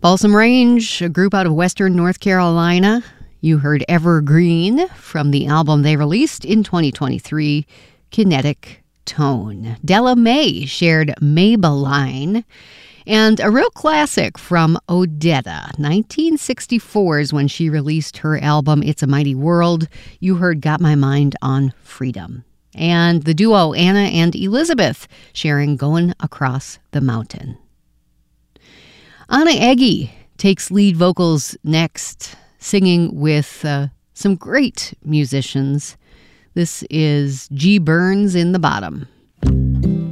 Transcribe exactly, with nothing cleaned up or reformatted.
Balsam Range, a group out of Western North Carolina. You heard Evergreen from the album they released in twenty twenty-three, Kinetic Tone. Della Mae shared Maybelline. And a real classic from Odetta. nineteen sixty-four is when she released her album It's a Mighty World. You heard Got My Mind on Freedom. And the duo Anna and Elizabeth sharing Going Across the Mountain. Anna Egge takes lead vocals next, singing with uh, some great musicians. This is G. Burns in the Bottom.